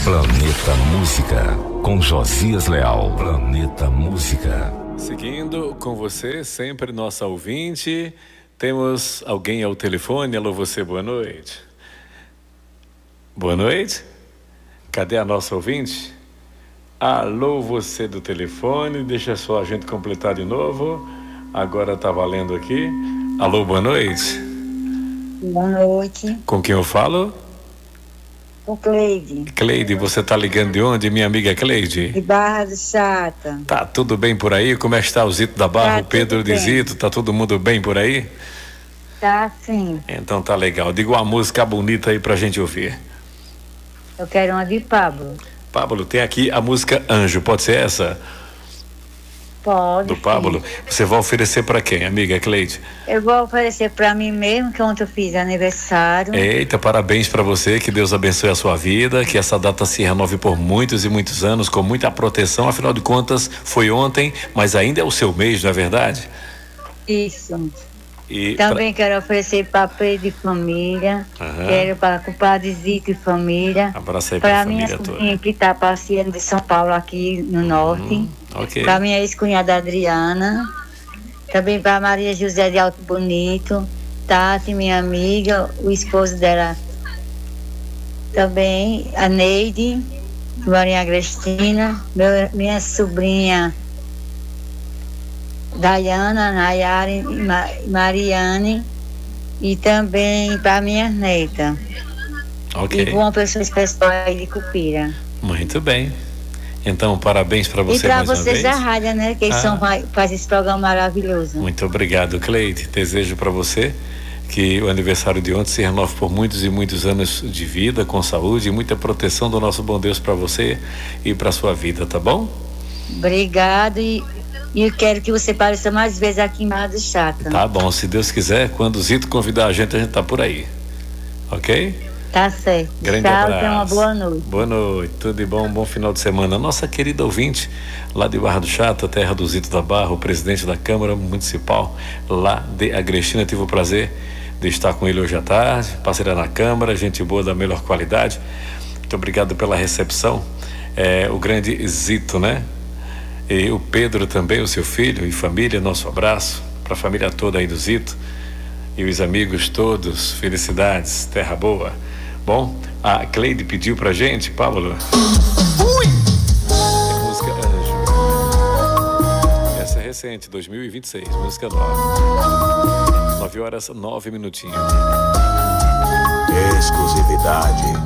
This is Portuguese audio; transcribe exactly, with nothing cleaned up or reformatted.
Planeta Música, com Josias Leal. Planeta Música. Seguindo com você, sempre nossa ouvinte. Temos alguém ao telefone. Alô, você, boa noite. Boa noite. Cadê a nossa ouvinte? Alô, você do telefone. Deixa só a gente completar de novo. Agora tá valendo aqui. Alô, boa noite. Boa noite. Com quem eu falo? Com Cleide. Cleide, você tá ligando de onde, minha amiga Cleide? De Barra do Chata. Tá tudo bem por aí? Como é que está o Zito da Barra, Tá o Pedro de bem. Zito? Tá todo mundo bem por aí? Tá sim. Então tá legal. Diga uma música bonita aí pra gente ouvir. Eu quero uma de Pablo. Pablo, tem aqui a música Anjo, pode ser essa? Pode. Do Pablo. Sim. Você vai oferecer pra quem, amiga Cleide? Eu vou oferecer pra mim mesmo, que ontem eu fiz aniversário. Eita, parabéns pra você, que Deus abençoe a sua vida, que essa data se renove por muitos e muitos anos, com muita proteção, afinal de contas, foi ontem, mas ainda é o seu mês, não é verdade? Isso. E Também pra... quero oferecer para Pedro e família. Aham. Quero para compadre Zito e família. Abraço aí pra Para família minha toda. sobrinha que está passeando de São Paulo aqui no norte. Hum, ok. Para minha ex-cunhada Adriana. Também para Maria José de Alto Bonito. Tati, minha amiga, o esposo dela. Também a Neide, Maria Cristina, meu, minha sobrinha Dayana, Nayara e Ma- Mariane, e também para minha neta. Ok. E para uma pessoa especial aí de Cupira. Muito bem. Então, parabéns para E você para mais uma vocês vez. da rádio, né? Que eles Ah. são, faz esse programa maravilhoso. Muito obrigado, Cleide. Desejo para você que o aniversário de ontem se renove por muitos e muitos anos de vida, com saúde e muita proteção do nosso bom Deus para você e para sua vida, tá bom? Obrigado e, e eu quero que você apareça mais vezes aqui em Barra do Chata. Tá bom, se Deus quiser, quando o Zito convidar a gente, a gente tá por aí. Ok? Tá certo. Grande Tchau, abraço. tenha uma boa noite. Boa noite, tudo de bom, um bom final de semana. Nossa querida ouvinte, lá de Barra do Chata, terra do Zito da Barra, o presidente da Câmara Municipal lá de Agrestina, tive o prazer de estar com ele hoje à tarde, parceira na Câmara, gente boa da melhor qualidade. Muito obrigado pela recepção. É, o grande Zito, né? E o Pedro também, o seu filho e família, nosso abraço para a família toda aí do Zito e os amigos todos, felicidades, terra boa. Bom, a Cleide pediu pra gente, Pablo. Ui! É a música Anjo. Essa é recente, dois mil e vinte e seis, música nova. Nove horas, nove minutinhos. Exclusividade